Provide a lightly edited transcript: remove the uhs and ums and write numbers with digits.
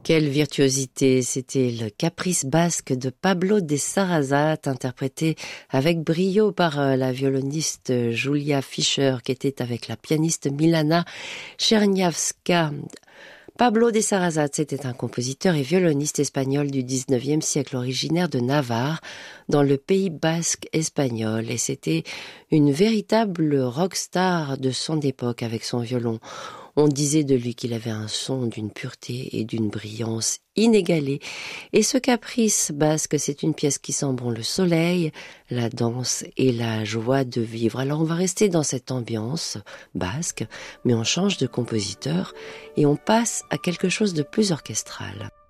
Quelle virtuosité! C'était le caprice basque de Pablo de Sarasate, interprété avec brio par la violoniste Julia Fischer, qui était avec la pianiste Milana Czerniawska. Pablo de Sarasate, c'était un compositeur et violoniste espagnol du 19e siècle, originaire de Navarre, dans le Pays basque espagnol. Et c'était une véritable rockstar de son époque avec son violon. On disait de lui qu'il avait un son d'une pureté et d'une brillance inégalée. Et ce caprice basque, c'est une pièce qui sent bon le soleil, la danse et la joie de vivre. Alors on va rester dans cette ambiance basque, mais on change de compositeur et on passe à quelque chose de plus orchestral.